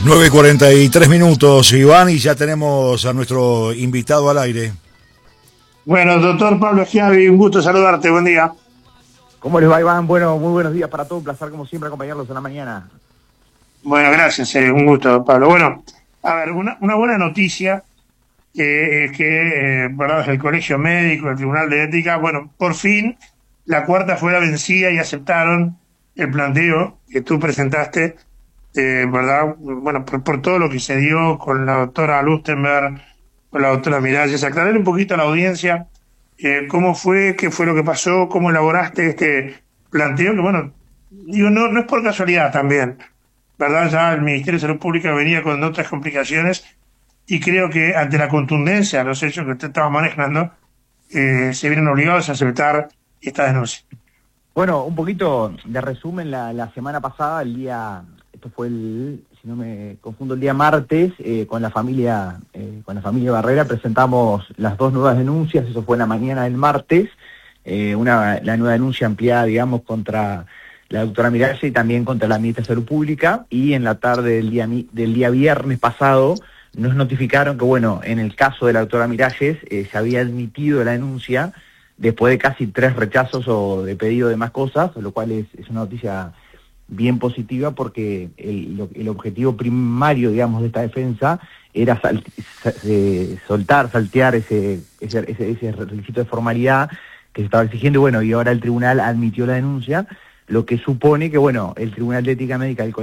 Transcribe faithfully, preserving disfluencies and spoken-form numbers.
nueve cuarenta y tres minutos, Iván, y ya tenemos a nuestro invitado al aire. Bueno, doctor Pablo Schiavi, un gusto saludarte, buen día. ¿Cómo les va, Iván? Bueno, muy buenos días para todos, un placer como siempre acompañarlos en la mañana. Bueno, gracias, eh, un gusto, Pablo. Bueno, a ver, una, una buena noticia eh, es que, eh, verdad, el Colegio Médico, el Tribunal de Ética, bueno, por fin la cuarta fue la vencida y aceptaron el planteo que tú presentaste, eh, verdad, bueno, por, por todo lo que se dio con la doctora Lustenberg, con la doctora Miralles. Aclarar un poquito a la audiencia eh, cómo fue, qué fue lo que pasó, cómo elaboraste este planteo, que bueno, digo, no, no es por casualidad también, ¿verdad? Ya el Ministerio de Salud Pública venía con otras complicaciones y creo que ante la contundencia de los hechos que usted estaba manejando, eh, se vienen obligados a aceptar esta denuncia. Bueno, un poquito de resumen, la, la semana pasada, el día, esto fue el, si no me confundo, el día martes, eh, con la familia eh, con la familia Barrera presentamos las dos nuevas denuncias, eso fue en la mañana del martes, eh, una la nueva denuncia ampliada, digamos, contra la doctora Miralles y también contra la ministra de Salud Pública, y en la tarde del día, del día viernes pasado nos notificaron que, bueno, en el caso de la doctora Miralles eh, se había admitido la denuncia después de casi tres rechazos o de pedido de más cosas, lo cual es, es una noticia bien positiva porque el, el objetivo primario, digamos, de esta defensa era sal, eh, soltar, saltear ese, ese, ese, ese requisito de formalidad que se estaba exigiendo, y bueno, y ahora el tribunal admitió la denuncia, lo que supone que, bueno, el Tribunal de Ética Médica del